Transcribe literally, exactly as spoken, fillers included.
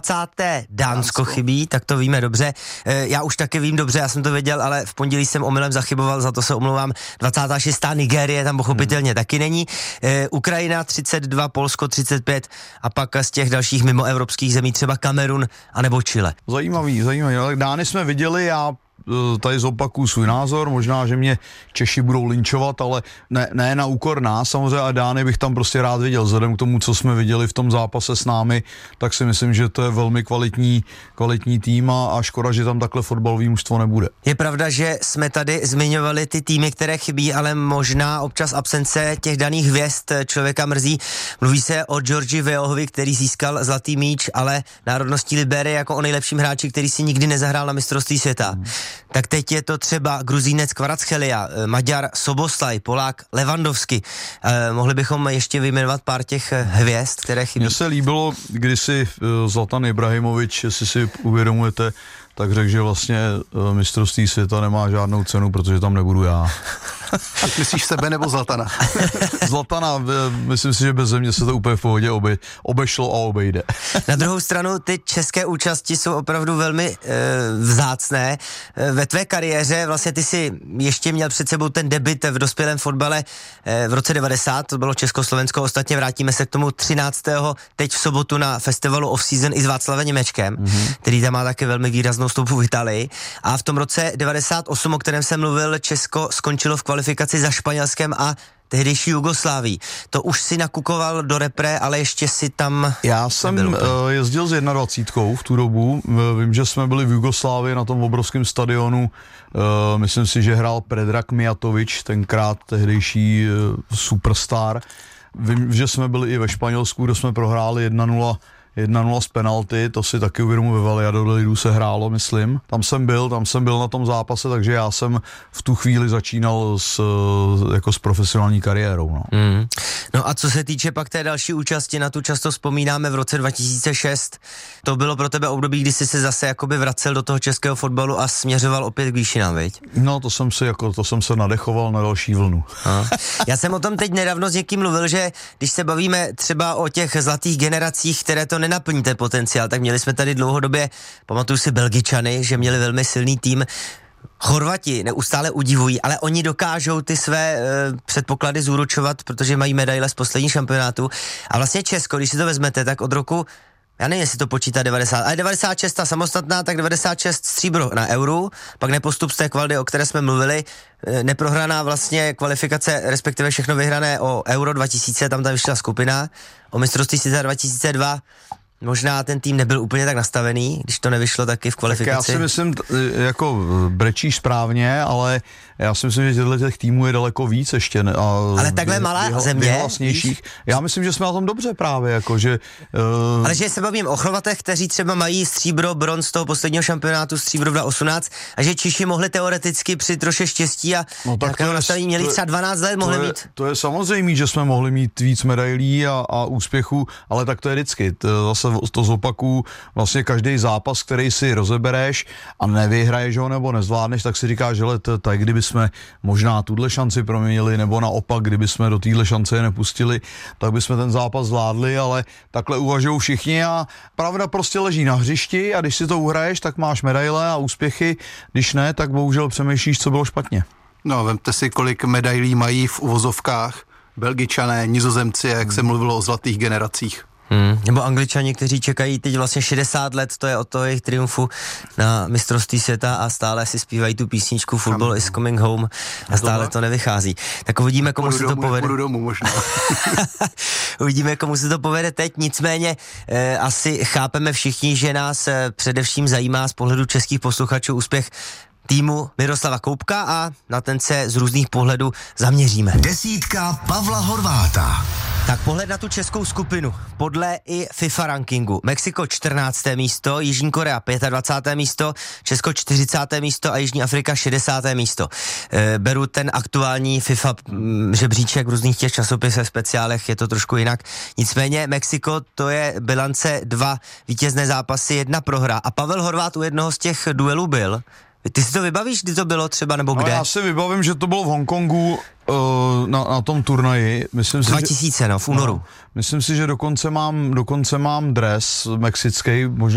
dvacáté Dánsko chybí, tak to víme dobře. Já už taky vím dobře, já jsem to věděl, ale v pondělí jsem omylem zachyboval, za to se omlouvám. dvacátá šestá Nigérie tam pochopitelně hmm. taky není. Ukrajina třicet dva, Polsko třicet pět a pak z těch dalších mimoevropských zemí třeba Kamerun anebo Chile. Zajímavý, zajímavý. Dány jsme viděli, já tady zopakuju svůj názor, možná, že mě Češi budou linčovat, ale ne, ne na úkor nás, samozřejmě a Dány bych tam prostě rád viděl, vzhledem k tomu, co jsme viděli v tom zápase s námi, tak si myslím, že to je velmi kvalitní, kvalitní tým a, a škoda, že tam takhle fotbalový mužstvo nebude. Je pravda, že jsme tady zmiňovali ty týmy, které chybí, ale možná občas absence těch daných hvězd člověka mrzí. Mluví se o Georgi Weahovi, který získal zlatý míč, ale národností Libérie jako o nejlepším hráči, který si nikdy nezahrál na mistrovství světa. Hmm. Tak teď je to třeba Gruzínec Kvaratskhelia, Maďar Soboslaj, Polák Lewandowski. Eh, mohli bychom ještě vyjmenovat pár těch hvězd, které chybí. Mně se líbilo, když si Zlatan Ibrahimovič, jestli si uvědomujete, tak řekl, že vlastně mistrovství světa nemá žádnou cenu, protože tam nebudu já. Tak myslíš sebe nebo Zlatana? Zlatana, myslím si, že bez mě se to úplně v pohodě obe, obešlo a obejde. Na druhou stranu ty české účasti jsou opravdu velmi e, vzácné. E, ve tvé kariéře vlastně ty si ještě měl před sebou ten debut v dospělém fotbale e, v roce devadesát, to bylo Československo, ostatně vrátíme se k tomu třináctého teď v sobotu na festivalu Off Season i s Václavem Němečkem, mm-hmm. který tam má taky velmi výraznou stopu v Itálii. A v tom roce devadesát osm, o kterém jsem mluvil, Česko skončilo v kvalifikaci za Španělskem a tehdejší Jugoslávii. To už si nakukoval do repre, ale ještě si tam... Já jsem jezdil s jednadvacítkou v tu dobu. Vím, že jsme byli v Jugoslávii na tom obrovském stadionu. Myslím si, že hrál Predrag Mijatovič, tenkrát tehdejší superstar. Vím, že jsme byli i ve Španělsku, kde jsme prohráli jedna nula jedna nula z penalty, to si taky uvědomuji, ve Valladolidu se hrálo, myslím. Tam jsem byl, tam jsem byl na tom zápase, takže já jsem v tu chvíli začínal s, jako s profesionální kariérou. No. Mm. No a co se týče pak té další účasti, na tu často vzpomínáme v roce dva tisíce šest. To bylo pro tebe období, kdy jsi se zase jakoby vracel do toho českého fotbalu a směřoval opět k výšinám, viď? No to jsem si jako, to jsem se nadechoval na další vlnu. A. Já jsem o tom teď nedávno s někým mluvil, že když se bavíme třeba o těch zlatých generacích, které to nenaplní ten potenciál, tak měli jsme tady dlouhodobě, pamatuju si Belgičany, že měli velmi silný tým. Chorvati neustále udivují, ale oni dokážou ty své e, předpoklady zúročovat, protože mají medaile z posledních šampionátů. A vlastně Česko, když si to vezmete, tak od roku, já nevím, jestli to počítá devadesát, ale devadesát šest ta samostatná, tak devadesát šest stříbro na Euru, pak nepostup z té kvaldy, o které jsme mluvili, e, neprohraná vlastně kvalifikace, respektive všechno vyhrané o Euro dva tisíce, tam ta vyšla skupina, o mistrovství světa dva tisíce dva. Možná ten tým nebyl úplně tak nastavený, když to nevyšlo taky v kvalifikaci. Tak já si myslím, jako brečíš správně, ale já si myslím, že těchto těch týmů je daleko víc ještě. Ne, a ale takhle malá jeho, země. Já myslím, že jsme na tom dobře právě, jako že... Uh... Ale že se bavím o Chorvatech, kteří třeba mají stříbro, bronz z toho posledního šampionátu, stříbro dva osmnáct, a že Češi mohli teoreticky při troše štěstí a no, nějakého nastavení měli to, třeba dvanáct let, mohli to je, mít. To je samozřejmé, že jsme mohli mít víc medailí a, a úspěchů, ale tak to je vždycky. To, zase to zopakuju, vlastně každý zápas, který si rozebereš a nevyhraješ ho nebo nezvládneš, tak si říkáš, že tak kdyby jsme možná tuhle šanci proměnili, nebo naopak, kdyby jsme do téhle šance je nepustili, tak bychom ten zápas zvládli, ale takhle uvažují všichni a pravda prostě leží na hřišti a když si to uhraješ, tak máš medaile a úspěchy, když ne, tak bohužel přemýšlíš, co bylo špatně. No, vemte si, kolik medailí mají v uvozovkách Belgičané, Nizozemci, jak se mluvilo o zlatých generacích. Hmm. Nebo Angličani, kteří čekají teď vlastně šedesát let, to je od toho jejich triumfu na mistrovství světa a stále si zpívají tu písničku Football is coming home a stále to nevychází. Tak uvidíme, komu se to povede. Budu domů možná. Uvidíme, komu se to povede teď, nicméně eh, asi chápeme všichni, že nás eh, především zajímá z pohledu českých posluchačů úspěch týmu Miroslava Koubka a na ten se z různých pohledů zaměříme. Desítka Pavla Horváta. Tak pohled na tu českou skupinu. Podle i FIFA rankingu. Mexiko čtrnácté místo, Jižní Korea dvacáté páté místo, Česko čtyřicáté místo a Jižní Afrika šedesáté místo. E, beru ten aktuální FIFA m, žebříček v různých těch časopisech, speciálech, je to trošku jinak. Nicméně Mexiko, to je bilance dva vítězné zápasy, jedna prohra. A Pavel Horvát u jednoho z těch duelů byl. Ty si to vybavíš, kdy to bylo třeba, nebo kde? No, já si vybavím, že to bylo v Hongkongu uh, na, na tom turnaji. Myslím si, dva tisíce, že, no, v únoru. No, myslím si, že dokonce mám, dokonce mám dres mexický, možná